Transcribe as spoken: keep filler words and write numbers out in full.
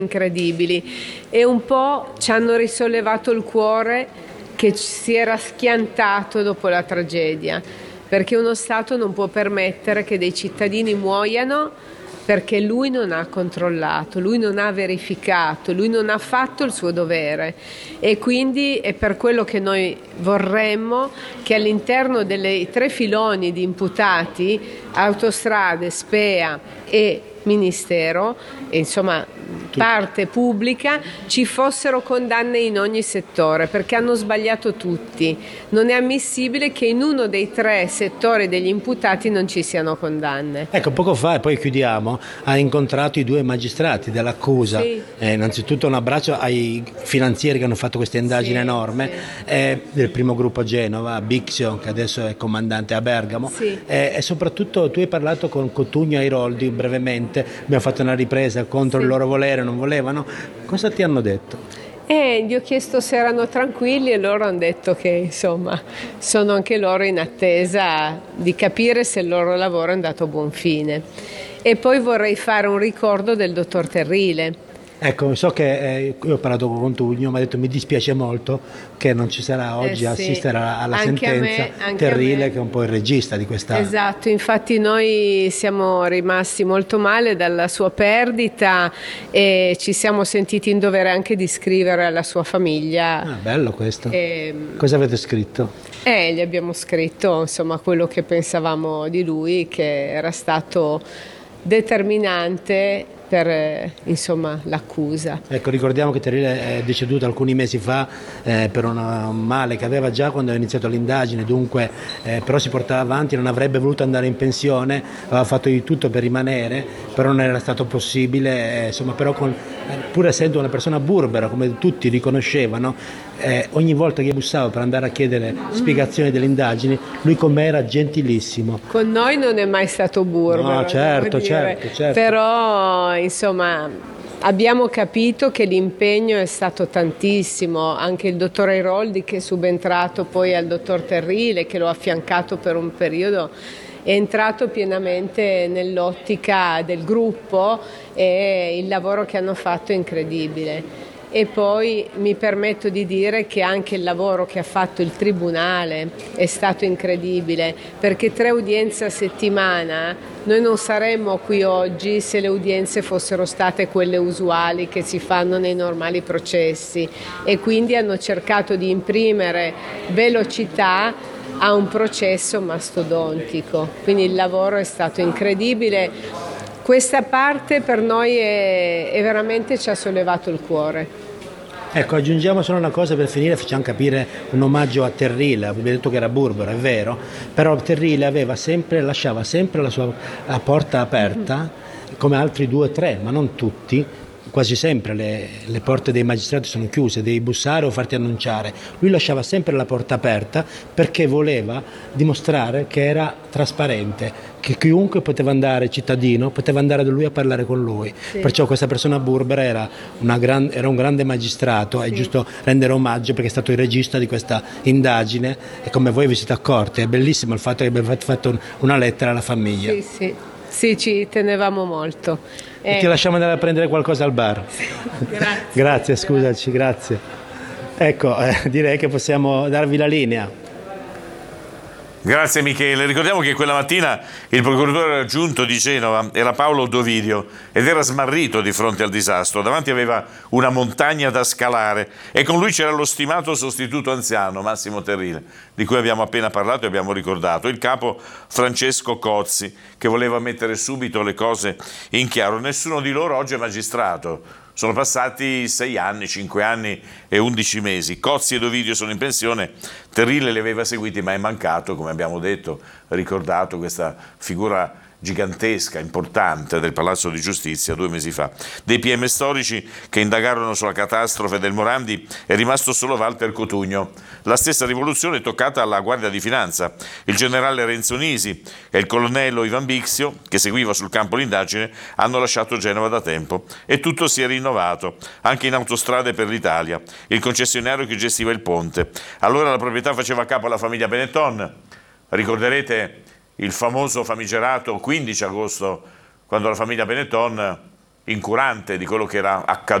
incredibili e un po' ci hanno risollevato il cuore che si era schiantato dopo la tragedia, perché uno Stato non può permettere che dei cittadini muoiano perché lui non ha controllato, lui non ha verificato, lui non ha fatto il suo dovere, e quindi è per quello che noi vorremmo che all'interno dei tre filoni di imputati, autostrade, Spea e Ministero, e insomma parte pubblica, ci fossero condanne in ogni settore, perché hanno sbagliato tutti. Non è ammissibile che in uno dei tre settori degli imputati non ci siano condanne. Ecco, poco fa, e poi chiudiamo, ha incontrato i due magistrati dell'accusa. Sì. Eh, innanzitutto un abbraccio ai finanzieri che hanno fatto questa indagine Sì, enorme, sì. eh, del primo gruppo a Genova, Bixio, che adesso è comandante a Bergamo, Sì. eh, e soprattutto tu hai parlato con Cotugno e Airoldi brevemente, abbiamo fatto una ripresa contro Sì. il loro volere, non volevano. Cosa ti hanno detto? E gli ho chiesto se erano tranquilli e loro hanno detto che insomma sono anche loro in attesa di capire se il loro lavoro è andato a buon fine. E poi vorrei fare un ricordo del dottor Terrile. Ecco, so che eh, io ho parlato con Cotugno, mi ha detto mi dispiace molto che non ci sarà oggi Eh a sì, assistere alla, alla anche a sentenza. me, anche a Terrile, me. che è un po' il regista di questa... Esatto, infatti noi siamo rimasti molto male dalla sua perdita e ci siamo sentiti in dovere anche di scrivere alla sua famiglia. Ah, bello questo. E, Cosa avete scritto? e gli abbiamo scritto insomma quello che pensavamo di lui, che era stato determinante per eh, insomma l'accusa. Ecco, ricordiamo che Terrile è deceduto alcuni mesi fa eh, per una- un male che aveva già quando ha iniziato l'indagine, dunque eh, però si portava avanti, non avrebbe voluto andare in pensione, aveva fatto di tutto per rimanere, però non era stato possibile, eh, insomma, però con, eh, pur essendo una persona burbera, come tutti riconoscevano, eh, ogni volta che bussava per andare a chiedere spiegazioni delle indagini, lui con me era gentilissimo. Con noi non è mai stato burbero, No, certo, devo dire. certo, certo. Però insomma abbiamo capito che l'impegno è stato tantissimo, anche il dottor Airoldi, che è subentrato poi al dottor Terrile, che lo ha affiancato per un periodo, è entrato pienamente nell'ottica del gruppo e il lavoro che hanno fatto è incredibile. E poi mi permetto di dire che anche il lavoro che ha fatto il Tribunale è stato incredibile, perché tre udienze a settimana, noi non saremmo qui oggi se le udienze fossero state quelle usuali che si fanno nei normali processi, e quindi hanno cercato di imprimere velocità a un processo mastodontico, quindi il lavoro è stato incredibile. Questa parte per noi è, è veramente ci ha sollevato il cuore. Ecco, aggiungiamo solo una cosa per finire, facciamo capire un omaggio a Terrile. Abbiamo detto che era burbero, è vero, però Terrile aveva sempre, lasciava sempre la sua la porta aperta, come altri due o tre, ma non tutti. Quasi sempre le, le porte dei magistrati sono chiuse, devi bussare o farti annunciare. Lui lasciava sempre la porta aperta perché voleva dimostrare che era trasparente, che chiunque poteva andare, cittadino, poteva andare da lui a parlare con lui. Sì. Perciò questa persona burbera era, una gran, era un grande magistrato, è Sì. giusto rendere omaggio perché è stato il regista di questa indagine e come voi vi siete accorti è bellissimo il fatto che abbiate fatto un, una lettera alla famiglia. Sì, sì, sì, ci tenevamo molto. E Eh, ti lasciamo andare a prendere qualcosa al bar. grazie. Grazie, scusaci, grazie. Ecco, eh, direi che possiamo darvi la linea. Grazie Michele. Ricordiamo che quella mattina il procuratore aggiunto di Genova era Paolo Dovidio ed era smarrito di fronte al disastro. Davanti aveva una montagna da scalare e con lui c'era lo stimato sostituto anziano Massimo Terrile, di cui abbiamo appena parlato e abbiamo ricordato, il capo Francesco Cozzi, che voleva mettere subito le cose in chiaro. Nessuno di loro oggi è magistrato. Sono passati sei anni, cinque anni e undici mesi. Cozzi e Dovidio sono in pensione, Terrile li aveva seguiti ma è mancato, come abbiamo detto, ricordato, questa figura gigantesca, importante del Palazzo di Giustizia due mesi fa. Dei P M storici che indagarono sulla catastrofe del Morandi è rimasto solo Walter Cotugno. La stessa rivoluzione è toccata alla Guardia di Finanza. Il generale Renzo Nisi e il colonnello Ivan Bixio, che seguiva sul campo l'indagine, hanno lasciato Genova da tempo e tutto si è rinnovato, anche in Autostrade per l'Italia, il concessionario che gestiva il ponte. Allora la proprietà faceva capo alla famiglia Benetton. Ricorderete il famoso famigerato quindici agosto, quando la famiglia Benetton incurante di quello che era accaduto